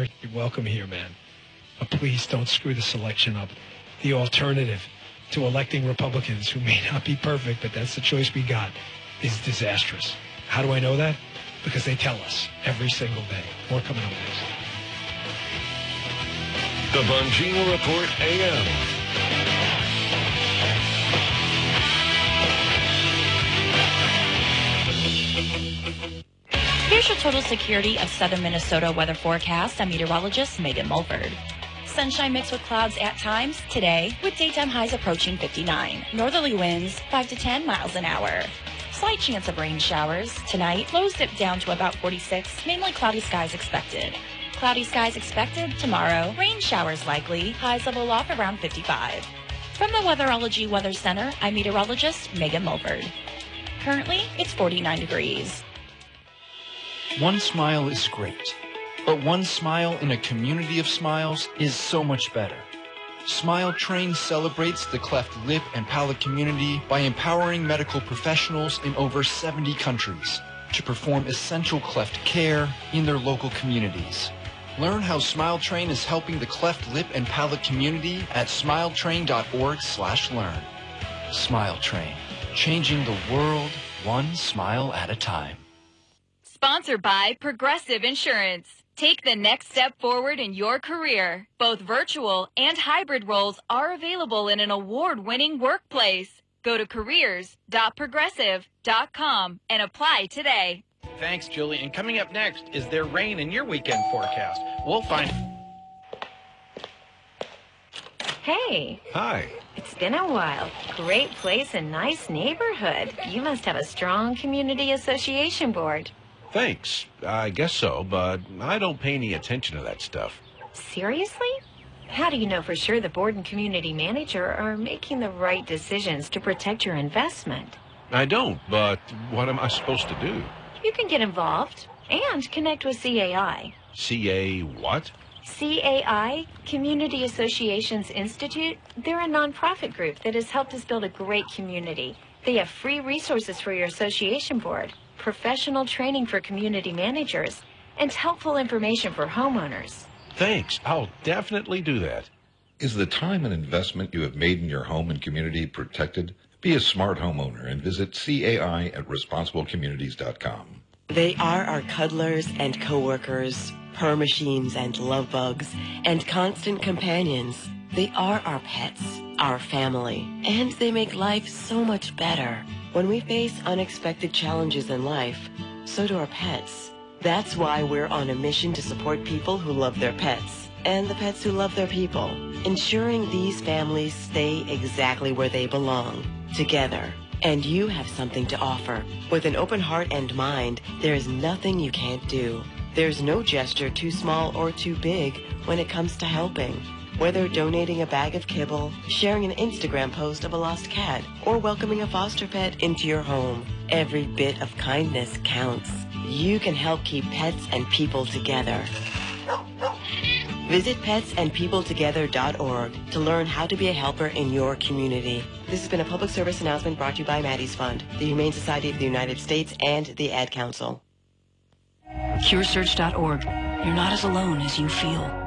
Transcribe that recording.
You're welcome here, man. But please don't screw the selection up. The alternative to electing Republicans, who may not be perfect, but that's the choice we got, is disastrous. How do I know that? Because they tell us every single day. More coming up next. The Bongino Report AM. Here's your total security of southern Minnesota weather forecast. I'm meteorologist Megan Mulford. Sunshine mixed with clouds at times today, with daytime highs approaching 59. Northerly winds 5 to 10 miles an hour. Slight chance of rain showers. Tonight, lows dip down to about 46, mainly cloudy skies expected. Cloudy skies expected tomorrow. Rain showers likely. Highs level off around 55. From the Weatherology Weather Center, I'm meteorologist Megan Mulford. Currently, it's 49 degrees. One smile is great, but one smile in a community of smiles is so much better. Smile Train celebrates the cleft lip and palate community by empowering medical professionals in over 70 countries to perform essential cleft care in their local communities. Learn how Smile Train is helping the cleft lip and palate community at smiletrain.org/learn. Smile Train, changing the world one smile at a time. Sponsored by Progressive Insurance. Take the next step forward in your career. Both virtual and hybrid roles are available in an award-winning workplace. Go to careers.progressive.com and apply today. Thanks, Julie. And coming up next, is there rain in your weekend forecast? We'll find... Hey. Hi. It's been a while. Great place and nice neighborhood. You must have a strong community association board. Thanks. I guess so, but I don't pay any attention to that stuff. Seriously? How do you know for sure the board and community manager are making the right decisions to protect your investment? I don't, but what am I supposed to do? You can get involved and connect with CAI. CA what? CAI, Community Associations Institute, they're a nonprofit group that has helped us build a great community. They have free resources for your association board, professional training for community managers, and helpful information for homeowners. Thanks. I'll definitely do that. Is the time and investment you have made in your home and community protected? Be a smart homeowner and visit CAI at responsiblecommunities.com. They are our cuddlers and coworkers, purr machines and love bugs, and constant companions. They are our pets, our family, and they make life so much better. When we face unexpected challenges in life, so do our pets. That's why we're on a mission to support people who love their pets and the pets who love their people, ensuring these families stay exactly where they belong, together. And you have something to offer. With an open heart and mind, there is nothing you can't do. There's no gesture too small or too big when it comes to helping. Whether donating a bag of kibble, sharing an Instagram post of a lost cat, or welcoming a foster pet into your home, every bit of kindness counts. You can help keep pets and people together. Visit petsandpeopletogether.org to learn how to be a helper in your community. This has been a public service announcement brought to you by Maddie's Fund, the Humane Society of the United States, and the Ad Council. CureSearch.org. You're not as alone as you feel.